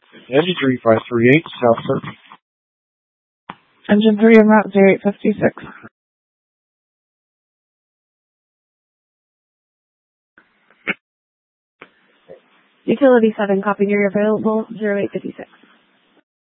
Engine 3538, South Cirque. Engine 3 on route 0856. Utility 7, copy, you're available, 0856.